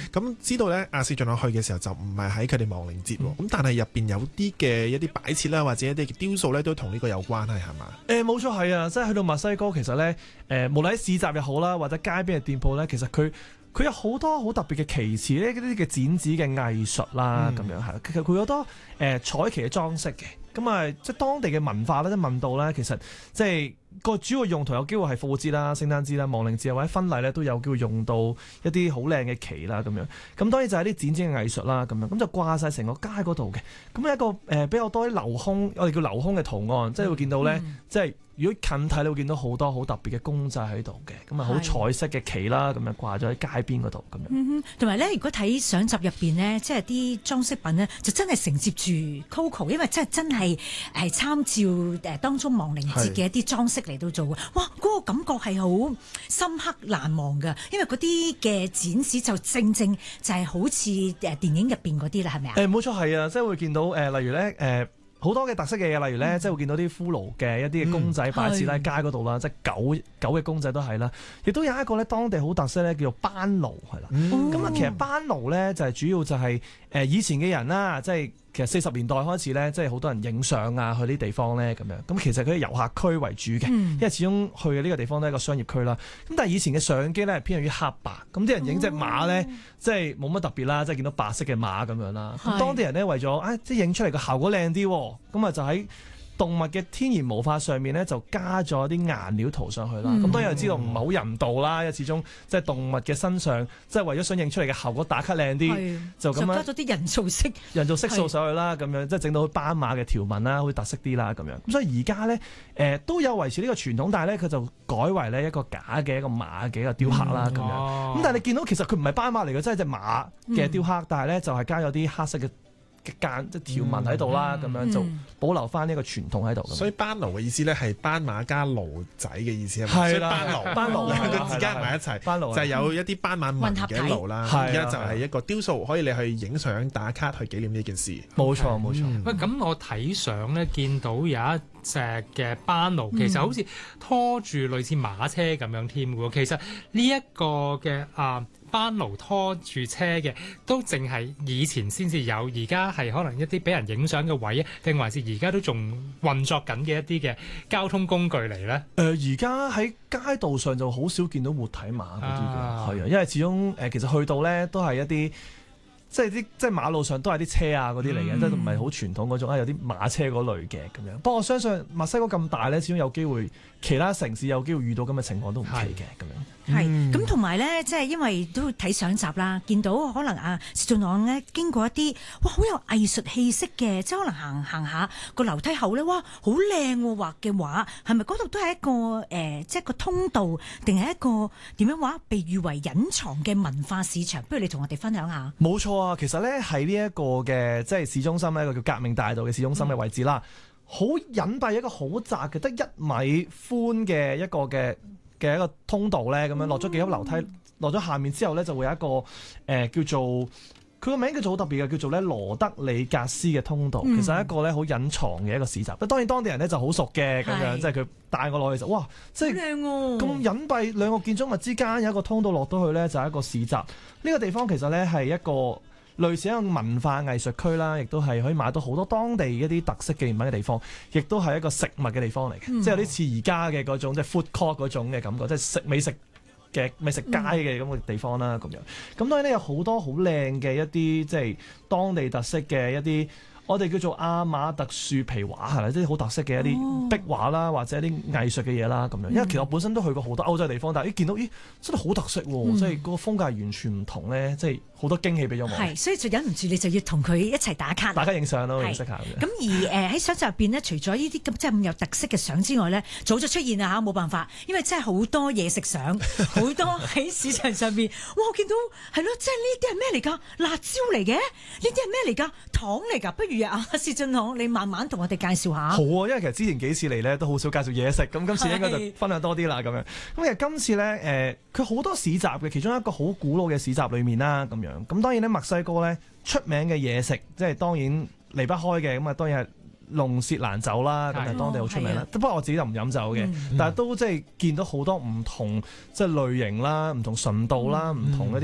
咁知道咧，阿薛俊朗去嘅時候就唔係喺佢哋亡靈節喎。咁但係入邊有啲嘅一啲擺設啦，或者一啲雕塑咧，都同呢個有關係嘛？ 冇錯係啊，即係去到墨西哥其實咧，無論喺市集又好啦，或者街邊嘅店鋪咧，其實佢有好多好特別嘅旗幟呢啲嘅剪紙嘅藝術啦，咁樣係。其實佢好多彩旗嘅裝飾嘅，咁啊即係當地嘅文化咧，都問到咧，其實即係個主要用途有機會係復活節啦、聖誕節啦、亡靈節或者婚禮咧，都有機會用到一啲好靚嘅旗啦，咁樣。咁當然就係啲剪紙嘅藝術啦，咁樣。咁就掛晒成個街嗰度嘅。咁一個比較多啲鏤空，我哋叫鏤空嘅圖案，即係會見到咧，即係。如果近睇你會見到好多好特別嘅公仔喺度嘅，咁啊好彩色嘅旗啦，咁樣掛咗喺街邊嗰度咁樣。 同埋咧，如果睇相集入邊呢，即係啲裝飾品呢，就真係承接住 Coco， 因為真係參照當中亡靈節嘅一啲裝飾嚟到做嘅。哇，嗰個感覺係好深刻難忘㗎，因為嗰啲嘅展示就正就係好似電影入邊嗰啲啦，係咪啊？ 冇錯係啊，即係會見到例如咧好多嘅特色嘅嘢，例如咧，即係會見到啲骷髏嘅一啲嘅公仔擺設喺街嗰度啦，即係狗嘅公仔都係啦，亦都有一個咧當地好特色咧，叫做班奴係啦。咁啊，其實班奴咧就係主要就係以前嘅人啦，即係其實40年代開始咧，即係好多人影相啊，去呢啲地方咧咁樣。咁其實佢係遊客區為主嘅，因為始終去嘅呢個地方都係一個商業區啦。咁但係以前嘅相機咧係偏向於黑白，咁啲人影隻馬咧，即係冇乜特別啦，即係見到白色嘅馬咁樣啦。咁當地人咧為咗即係影出嚟個效果靚啲，咁啊就喺動物嘅天然毛髮上面咧就加咗啲顏料塗上去啦。咁當然就知道唔係好人道啦，因為始終即係動物嘅身上，即係為咗想影出嚟嘅效果打卡靚啲，就咁樣加咗啲人造色素上去啦，咁樣即係整到斑馬嘅條紋啦，好似特色啲啦咁樣。咁所以而家咧都有維持呢個傳統，但係咧佢就改為咧一個假嘅一個馬嘅一個雕刻啦咁樣。咁但係你見到其實佢唔係斑馬嚟嘅，即係隻馬嘅雕刻，但係咧就係加咗啲黑色嘅間即係條紋喺度啦，咁樣就保留翻呢個傳統喺度。 所以斑奴嘅意思咧係斑馬加驢仔嘅意思係咪？ 係啦， 斑奴兩個字加埋一齊，就係有一啲斑馬紋嘅驢啦。而家就係一個雕塑，可以你去影相打卡去紀念呢件事。 冇錯冇錯。 喂，咁我睇相咧見到有一隻嘅斑奴，其實好似拖住類似馬車咁樣添嘅喎。其實呢一個嘅斑奴拖住車嘅都淨係以前先至有，而家係可能一啲俾人影相嘅位，定還是而家都仲運作緊嘅一啲嘅交通工具嚟咧？ 而家喺街道上就好少見到活體馬嗰啲嘅，係啊，因為始終其實去到咧都係一啲。即係馬路上都係啲車啊嗰啲嚟嘅，即係唔係好傳統嗰種有啲馬車嗰類嘅咁樣。不過我相信墨西哥咁大咧，始終有機會其他城市有機會遇到咁嘅情況都唔奇嘅咁樣。 係咁同埋咧，即係因為都睇相集啦，見到可能薛俊朗咧經過一啲哇好有藝術氣息嘅，即係可能行下個樓梯口咧，哇好靚喎畫嘅畫，係咪嗰度都係一個即係個通道，定係一個點樣話被譽為隱藏嘅文化市場？不如你同我哋分享下。 冇錯啊，其實咧喺呢一個嘅即係市中心咧，一個叫革命大道嘅市中心嘅位置啦，好隱蔽一個好窄嘅，得1米寬嘅一個嘅一個通道咧，咁樣落咗幾級樓梯，落咗下面之後咧就會有一個叫做佢個名叫做好特別嘅，叫做咧羅德里格斯嘅通道。其實係一個咧好隱藏嘅一個市集。當然當地人咧就好熟嘅咁樣，即係佢帶我落去就哇，即係咁隱蔽兩個建築物之間有一個通道落到去咧，就係一個市集。呢個地方其實咧係一個類似一個文化藝術區啦，亦都係可以買到好多當地一啲特色紀念品嘅地方，亦都係一個食物嘅地方嚟嘅，即係有啲似而家嘅嗰種即係 food court 嗰種嘅感覺，即係食美食街嘅咁嘅地方啦，咁樣。咁當然咧有好多好靚嘅一啲即係當地特色嘅一啲。我哋叫做阿馬特樹皮畫係啦，即係好特色嘅一啲壁畫啦，或者一啲藝術嘅嘢啦咁樣。因為其實我本身都去過好多歐洲地方，但係見到真係好特色喎，即係嗰個風格係完全唔同咧，即係好多驚喜俾咗我。 係，所以就忍唔住你就要同佢一齊打卡， 大家影相咯，認識下。 咁而喺相集入邊呢，除咗呢啲咁即係咁有特色嘅相之外咧，早就出現啦嚇，冇辦法，因為真係好多嘢食相，好多喺市場上邊，哇！我見到係咯，即係呢啲係咩嚟㗎？辣椒嚟嘅，呢啲係咩嚟㗎？糖嚟㗎？不如薛俊朗，你慢慢同我哋介紹下。 好啊，因為其實之前幾次嚟咧都好少介紹嘢食，咁今次應該就分享多啲啦咁樣。咁其實今次咧佢好多市集嘅，其中一個好古老嘅市集裏面啦咁樣。咁當然咧墨西哥咧出名嘅嘢食，即係當然離不開嘅，咁啊當然係龍舌蘭酒啦，咁係當地好出名啦。不過我自己就唔飲酒嘅，但係都即係見到好多唔同即係類型啦，唔同純度啦，唔同一啲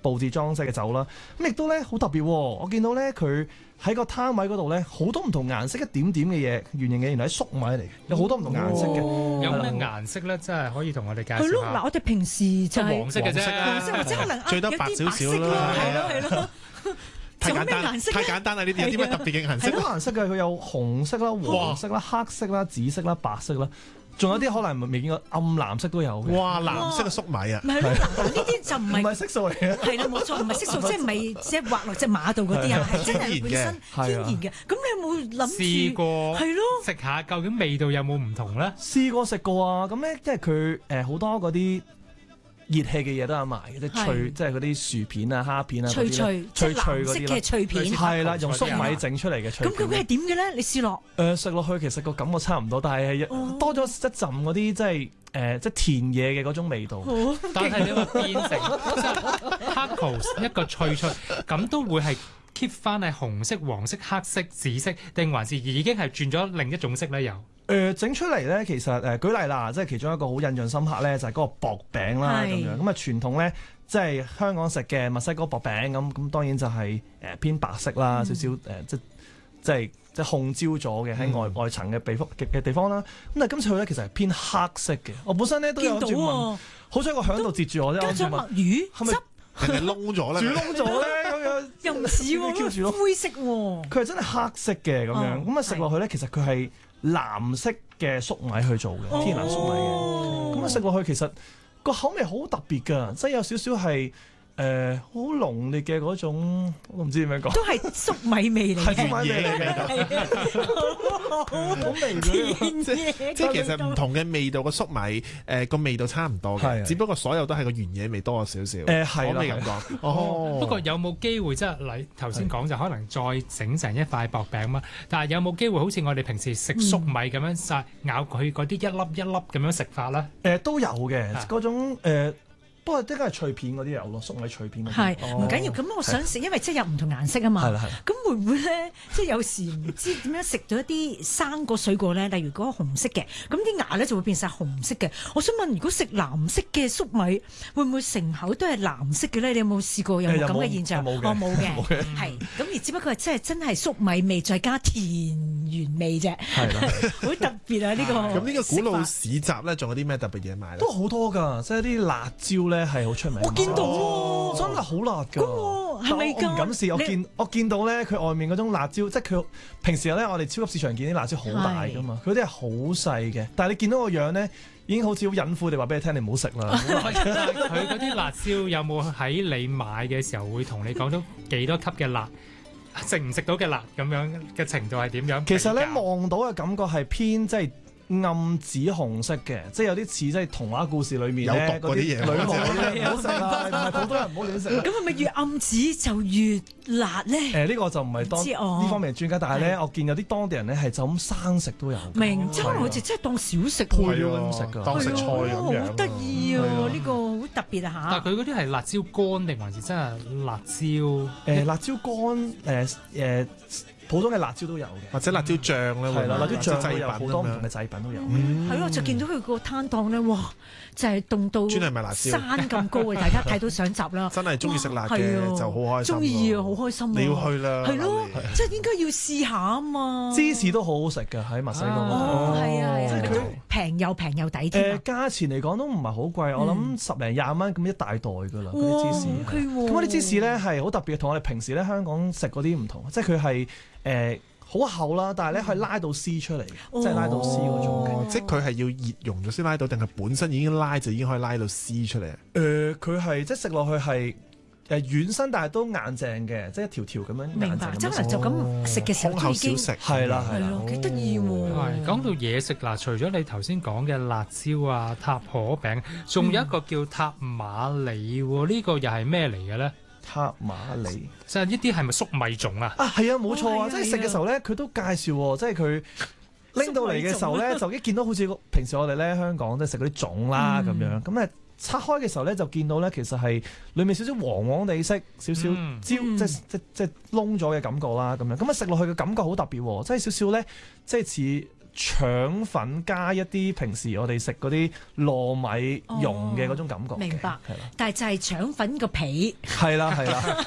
佈置裝飾嘅酒啦。咁亦都咧好特別喎，我見到咧佢喺個攤位嗰度咧好多唔同顏色一點點嘅嘢，圓形嘅原來係粟米嚟嘅，有好多唔同顏色嘅。 有咩顏色咧？真係可以同我哋介係咯，嗱， 紹下。 我哋平時就係黃色嘅啫， 黃色或者可能最多白少少啦係咯。 太簡單， 仲有咩顏色呢太簡單啦！呢啲有啲咩特別嘅顏色好？多顏色嘅，佢有紅色啦、黃色啦、黑色啦、紫色啦、白色啦，仲有啲可能未見過暗藍色都有嘅。 哇！藍色嘅粟米啊！ 咪係咯，嗱呢啲就唔係唔係色素嚟嘅。 係啦，冇錯，唔係色素，即係唔係即係畫落隻馬度嗰啲啊，係真係本身天然嘅。咁你有冇諗住試過係咯？ 食下究竟味道有冇唔同咧？ 試過食過啊！咁咧，即係佢好多嗰啲熱氣嘅嘢都有賣嘅，即係脆，即係嗰啲薯片啊、蝦片啊嗰啲咧，脆藍色嗰啲啦， 嘅脆片。 係啦，用粟米整出嚟嘅脆片。 咁究竟係點嘅咧？你試落食落去其實個感覺差唔多，但係多咗一陣嗰啲即係即係甜嘢嘅嗰種味道。 但係你話變成即係 tacos 一個脆，咁都會係 keep 翻係紅色、黃色、黑色、紫色，定還是已經係轉咗另一種色咧？又整出嚟咧，其實舉例啦，即係其中一個好印象深刻咧，就係嗰個薄餅啦咁樣。咁啊傳統咧，即係香港食嘅墨西哥薄餅咁當然就係偏白色啦，少少即係烘焦咗嘅喺外層嘅地方啦。咁但係今次去咧，其實係偏黑色嘅。我本身咧都有住問，好彩個響度截住我啫。 加咗墨魚係咪汁， 定係窿咗咧？ 煮窿咗咧咁樣， 又唔似喎，灰色喎。 佢係真係黑色嘅咁樣。咁啊食落去咧，其實佢係藍色嘅粟米去做嘅，天然粟米嘅。咁啊食落去其實個口味好特別㗎，即係有少少係好濃烈嘅嗰種，我唔知點樣講， 都係粟米味嚟嘅， 係粟米味嚟嘅，好味嘅。 即係其實唔同嘅味道嘅粟米，個味道差唔多嘅，只不過所有都係個原野味多咗少少。 係可唔可以咁講？哦， 不過有冇機會即係你頭先講就可能再整成一塊薄餅嘛？但係有冇機會好似我哋平時食粟米咁樣咬佢嗰啲一粒一粒咁樣食法咧？ 都有嘅嗰種不過應該係脆片嗰啲有咯，粟米脆片嗰啲。 係唔緊要，咁我想食，因為即係有唔同顏色啊嘛。 係啦係。 咁會唔會咧？即係有時唔知點樣食到一啲生果水果咧，例如嗰個紅色嘅，咁啲芽咧就會變晒紅色嘅。我想問，如果食藍色嘅粟米，會唔會成口都係藍色嘅咧？你有冇試過有冇咁嘅現象？ 冇嘅， 我冇嘅，係咁而只不過係真係粟米味再加田園味啫。 係啦， 好特別啊！呢個咁呢個古老市集咧，仲有啲咩特別嘢賣咧？ 都好多㗎，即係啲辣椒咧係好出名。 我見到喎， 真係好辣㗎。 係咪㗎？ 我唔敢試，我見到咧，佢外面嗰種辣椒，即係佢平時咧，我哋超級市場見啲辣椒好大㗎嘛，佢啲係好細嘅，但係你見到個樣咧，已經好似好隱晦地話俾你聽，你唔好食啦。 佢嗰啲辣椒有冇喺你買嘅時候會同你講到幾多級嘅辣？食唔食到嘅辣咁樣嘅程度係點樣？ 其實咧望到嘅感覺係偏即係暗紫紅色嘅，即係有啲似即係童話故事裏面咧嗰啲嘢， 女王唔好食啦，唔係普通人唔好亂食。 咁係咪越暗紫就越辣咧？ 呢個就唔係呢方面嘅專家，但係咧我見有啲當地人咧係就咁生食都有。 明，即係可能好似真係當小食配咗咁食㗎， 當食菜咁樣。 好得意啊！呢個好特別啊嚇。 但係佢嗰啲係辣椒乾定還是真係辣椒？ 辣椒乾普通嘅辣椒都有嘅， 或者辣椒醬咧， 係啦，辣椒醬製有好多唔同嘅製品都有。 係咯，就見到佢個攤檔咧，哇！就係凍到專係賣辣椒山咁高嘅，大家睇到上集啦。 真係中意食辣嘅就好開心。 中意啊，好開心啊！ 你要去啦， 係咯，即係應該要試下啊嘛。 芝士都好好食㗎，喺墨西哥。 哦，係啊， 即係佢平又抵添。 價錢嚟講都唔係好貴，我諗10零20蚊咁一大袋㗎啦，嗰啲芝士。咁嗰啲芝士咧係好特別，同我哋平時咧香港食嗰啲唔同，即係佢係好厚啦，但係咧可以拉到絲出嚟，即係拉到絲嗰種嘅。 即係佢係要熱溶咗先拉到，定係本身已經拉就已經可以拉到絲出嚟啊？ 佢係即係食落去係軟身，但係都硬淨嘅，即係一條條咁樣。 明白，即係可能就咁食嘅時候口小食， 係啦係咯，幾得意喎。 係講到嘢食嗱，除咗你頭先講嘅辣椒啊、塔可餅，仲有一個叫塔馬里喎，呢個又係咩嚟嘅咧？ 塔馬里， 即係呢啲係咪粟米種啊？ 係啊，冇錯啊！即係食嘅時候咧，佢都介紹喎，即係佢拎到嚟嘅時候咧，就一見到好似平時我哋咧香港即係食嗰啲粽啦咁樣，咁拆開嘅時候咧就見到咧其實係裡面少少黃黃地色，少少焦，即係燶咗嘅感覺啦咁樣。咁食落去嘅感覺好特別喎，即係少少咧，即係似腸粉加一啲平時我哋食嗰啲糯米蓉嘅嗰種感覺嘅。 明白係啦， 但係就係腸粉個皮。 係啦，係啦。